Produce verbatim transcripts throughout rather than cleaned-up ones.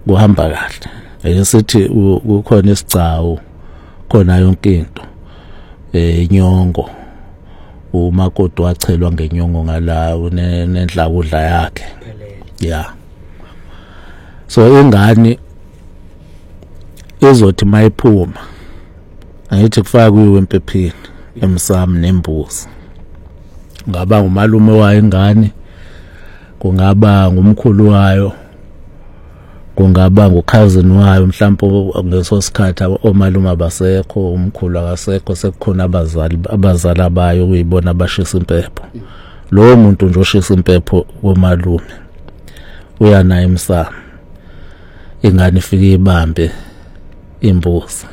kuhamba kahle. Ayisithi kukhona isigcawu khona yonke into eh inyongo umakoti wachelwa ngenyongo ngalawo nendla kudla yakhe yeah. So ingane izothi mayiphuma angithi kufaka kuyiwe empepheni emsamo nembuzi, ngaba ngumalume wayo ingane, kungaba ngumkhulu wayo, kungaba ngocousin wayo, mhlawumbe ngeso sikhathi omalume abasekho, umkhulu akasekho, sekukhona abazali abazali bayo kuyibona abashisa impepho. Lo muntu nje oshisa impepho komalume uyana emsamo, ingane ifike ibambe imbuzi.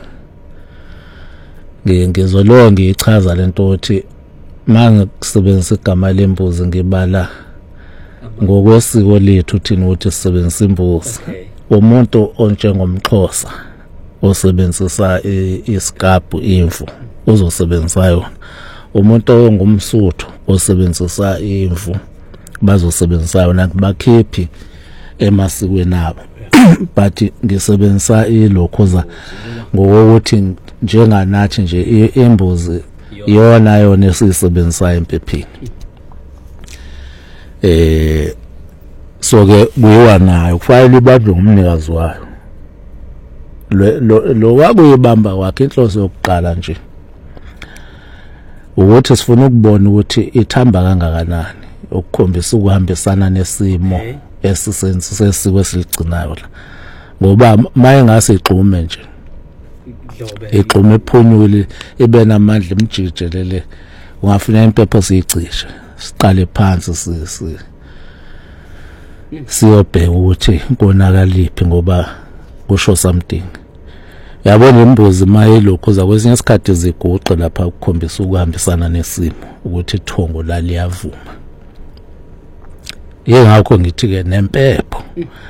Ngizolowa ngichaza lento ukuthi manje kusebenzisa igama lembuzi ngibala ngokwesiko lethu thina ukuthi sisebenzisa imbuzi. Umuntu onjengomXhosa osebenzisa isikabhu imvu uzosebenzisa yona. Umuntu ongumSuthu osebenzisa imvu bazosebenzisa yona, bakhiphi emasikweni abo. But ngisebenzisa ilokhoza ngokuthi njenganathi nje imbuzi iyona yona esisebenzisa empepheni. Eh so ke kuyiwa nayo kufanele ibanjwe ngumnikazi wayo. Lo lo wakuyibamba kwakhe inhloso yokuqala nje ukuthi sifuna ukubona ukuthi ithamba kangakanani, ukukhombisa ukuhambisana nesimo esisensiswe esiligcinayo la. Ngoba maye ngase igxume nje igxume ephunyule ibe namandla imjijelele, ungafuna impepho siyicishe siqale phansi sisi siyobheka ukuthi konakalipi ngoba kusho something. Yabona imbuzi maye lokho za kwesinye isikhathi ziguqe lapha ukukhombisa ukuhambisana nesimo ukuthi ithongo la liyavuma. Yengakho ngithi ke nempepho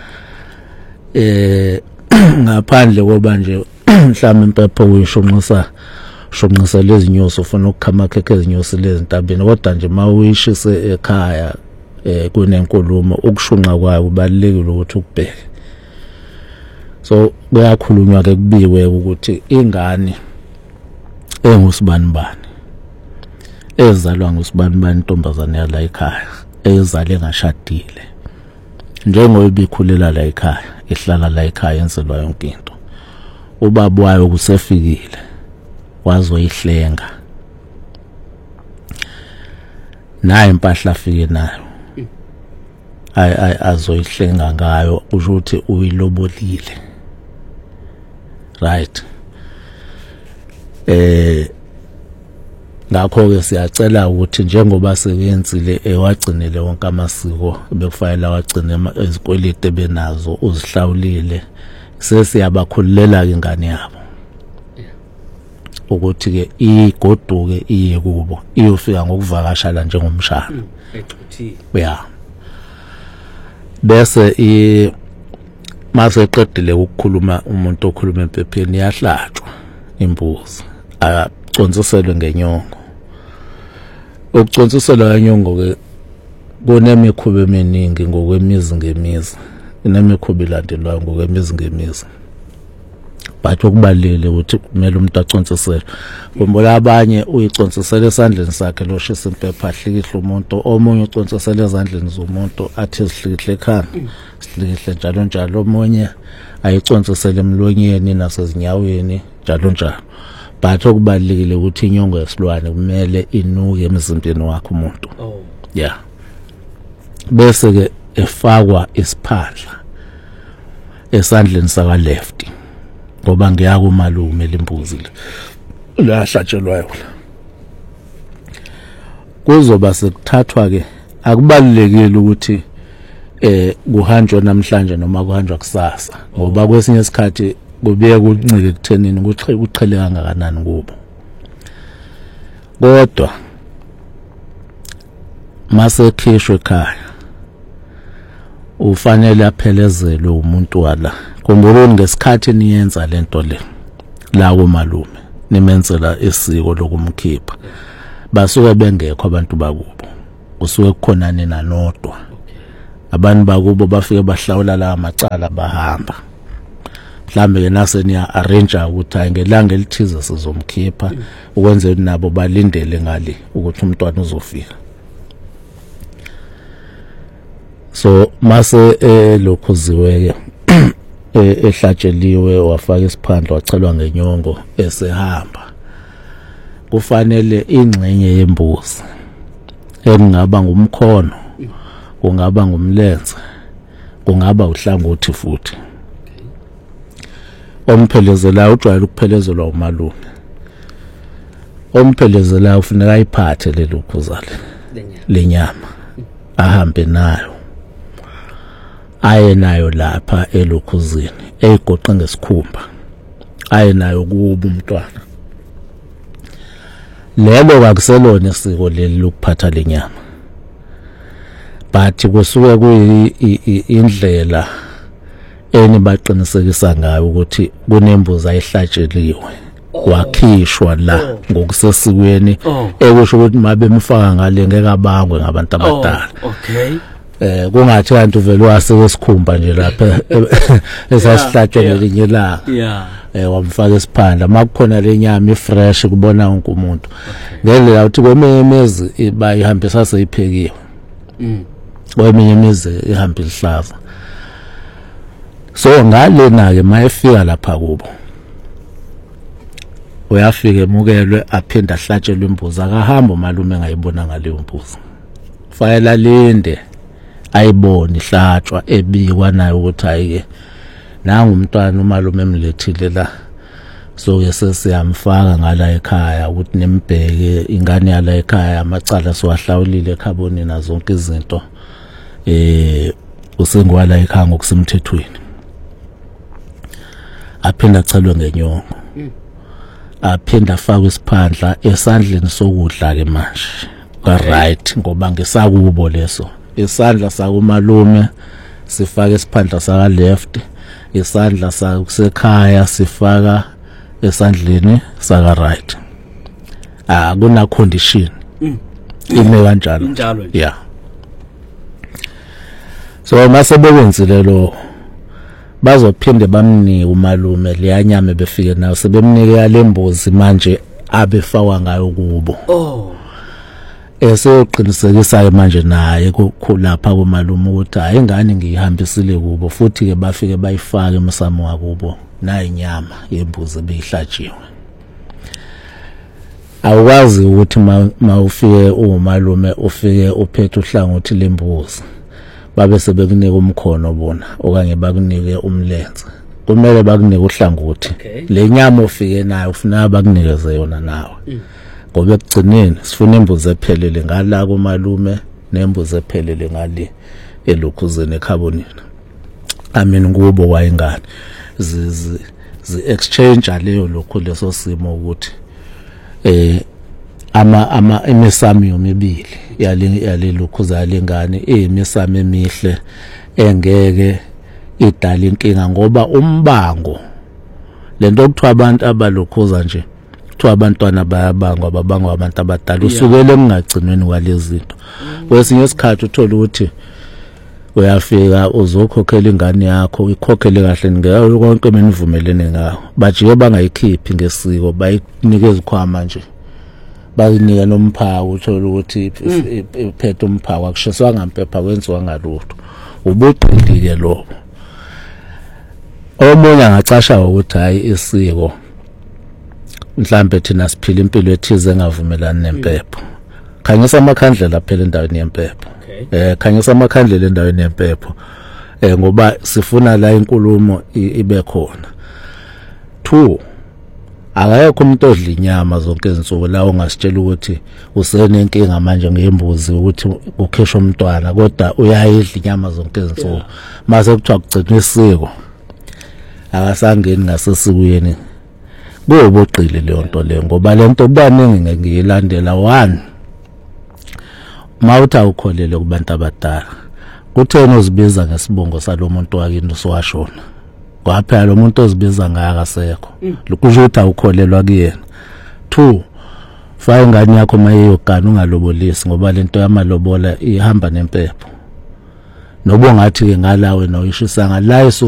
eh ngaphandle koba nje mhlawumbe impepho uyishonqisa shonqisa lezi nyosi, ufuna ukukhama khekhe ezinyosi lezi ntabeni, kodwa nje mawuyishise ekhaya eh kunenkulumo ukushunqa kwayo kubalekile ukuthi ukubheke. So kuyakhulunywa ke kubiwe ukuthi ingane engusibanibani ezalwa ngusibanibani intombazane yala ekhaya ezale ngashadile njengoba ikhulela la ekhaya ihlala la ekhaya enzelwa yonke into, ubaba wayo kusefikile wazoyihlenga naye impahla afike nayo ay ay azoyihlenga ngayo kusho ukuthi uyilobolile, right? Eh ngakho ke siyacela ukuthi njengoba sekenzile ewagcinele wonke amasiko bekufanele wagcine izikwelete benazo uzihlawulile, sesiyabakhululela ke ingane yabo ukuthi ke igoduke iye kubo iyofika ngokuvakashala njengomshana eqhuthiwe. Yeah. Bese i mase eqedile ukukhuluma umuntu okhuluma empepheni yahlatshwa imbuzi aconsiselwe ngenyongo. Ukuconsiselwa ngenyongo ke kunemikhuba eminingi ngokwemizi ngemizi, inemikhuba ilandelwayo ngokwemizi ngemizi. But okubalile ukuthi kumele umuntu aconsiselwe. Ngoba abanye uyiconsiselwe esandleni sakhe loshisa impepho ahlikihla umuntu, omunye uconsiselwe ezandleni zomuntu athi sihlikihle ekhanda sihlikihle njalo njalo, omunye ayiconsiselwe emlonyeni nasezinyaweni njalo njalo. But okubalekile ukuthi inyongo yesilwane kumele inuke emzimbeni wakhe umuntu. Oh yeah. Bese ke efakwa isiphandla esandleni saka left ngoba ngiya kumalume lembuzi le lahlatshelwayo. Kuzoba sekuthathwa ke akubalekile ukuthi eh kuhanjwa namhlanje noma kuhanjwa kusasa, ngoba kwesinye isikhathi kubiye kuncike kuthenini ukuthi kuqhele kangakanani kubo. Kodwa mase khishwe ekhaya ufanele aphelezelwe umuntu wala. Kumbulweni ngesikhathi niyenza lento le la kumalume nimenzela isiko lokumkhipha, basuke bengekho abantu bakubo, kusuke kukhona nina nodwa. Abantu bakubo bafike bahlawula la macala bahamba. mhlambe ke nase niya arrange ukuthi hayi ngelanga elithize sizomkhipha ukwenze nabo balindele ngali ukuthi umntwana uzofika. So mase elokhuziwe ke ehlatsheliwe wafaka isiphandla wacelwa ngenyongo esehamba, kufanele ingxenye yembuzi engaba ngumkhono, kungaba ngumlenze, kungaba uhlangothi futhi omphelezela ujwayele ukuphelezelwa umalume. Omphelezela ufuneka ayiphathe lelo khuzale lenyama ahambe nayo aye nayo lapha elokhuzini eyigoqa ngesikhumba aye nayo kuba umntwana. Lelo kakuselona isiko leli lokuphatha lenyama, but kusuke kuyindlela eni baqinisekisa ngayo ukuthi kunembuzi ayihlatsheliwe wakhishwa la ngokusesikweni ekusho ukuthi mabe mfaka ngale ngeke abangwe ngabantu abadala. Okay. Eh kungathi kanti uvela wase kwesikhumba nje lapha esasihlatshwe ngelinye la. Yeah. Eh wamfaka esiphanda makukhona lenyama ifresh kubona wonke umuntu. Ngendlela uthi kweminye imizi bayihambisa seyiphekiwe. Mm. Kweminye imizi ihamba ihlaza. So ngalena ke mayefika lapha kubo uyafika emukelwe aphinda ahlatshelwe imbuzi, akahamba umalume engayibona ngale mbuzi. Fayela linde ayibone ihlatshwa ebikwa nayo ukuthi ayike nanga umntwana umalume emlethile la, so ke sesiyamfaka ngala ekhaya ukuthi nembheke ingane yala ekhaya amacala siwahlawulile ekhaboni na zonke izinto eh usengwala ekhaya ngokusemthethweni. Aphinda acalwe ngenyongo, aphinda afakwe isiphandla esandleni sokudla ke manje ka right ngoba ngesakubo leso isandla sakumalume sifaka isiphandla saka left, isandla sakusekhaya sifaka esandleni saka right. Ah kuna condition ime kanjalo njalo. Yeah. So mase bekwenzile lo bazophinde bamnike umalume leyanyama befike nayo sebemnike lembuzi manje abefakwa ngayo kubo. Oh. Eseyoqinisekisa manje naye kulapha kumalume ukuthi hayi ingane ngiyihambisile kubo futhi ke bafike bayifaka emsamo wakubo na inyama yembuzi beyihlatshiwe. Awukwazi ukuthi ma ufike umalume ufike uphethe uhlangothi lembuzi babe sebekunika umkhono bona okanye bakunike umlenze, kumele bakunike uhlangothi. Lenyama ufike nayo ufuna bakunikeze yona nawe. Ngoba ekugcineni sifuna imbuzi ephelele ngala kumalume nembuzi ephelele ngali elokhuzeni ekhabonini. I mean kubo wayengane zi zi exchange leyo lokho leso simo ukuthi eh ama ama imisamo yomibili yali yalelokhuza lengane eyimisamo emihle engeke idala inkinga ngoba umbango lento okuthiwa abantu abalokhuza nje kuthiwa abantwana bayabangwa babangwa abantu abadala usukele engagcinweni kwalezi zinto. Kwesinye isikhathi uthola ukuthi uyafika uzokhokhela ingane yakho ikhokhele kahle ngeke konke menivumelene ngawo bajiye bangayikhiphi ngesiko bayinikeza ikhwama nje bayinika nomphako uthola ukuthi iphethe umphako akushiswa ngampepha kwenziwa ngalutho ubuqilike lo. Omunye angacasha ukuthi hayi isiko mhlambe thina siphila impilo ethize engavumelani nempepho. Khanyisa amakhandlela phela endaweni yempepho. Eh khanyisa amakhandlela endaweni yempepho. Eh ngoba sifuna la inkulumo ibe khona. Two, akayekho umuntu odla inyama zonke izinsuku la ongasitshela ukuthi usenenkinga manje ngembuzi ukuthi ukhesha umntwana kodwa uyayidla inyama zonke izinsuku. Mase kuthiwa kugcina isiko akasangeni ngasesikuyeni kuyoboqile leyo nto leyo ngoba lento kubaningi ngiyilandela. One, mawuthi awukholele kubantu abadala kuthena uzibiza ngesibongo salomuntu wakini sowashona kwaphela lo muntu ozibiza ngayo akasekho lokusho ukuthi awukholelwa kuyena. Two, fa ingane yakho mayeyogana ungalobolisi ngoba lento yamalobola ihamba nempepho noba ngathi ke ngalawe noyishisa ngalayo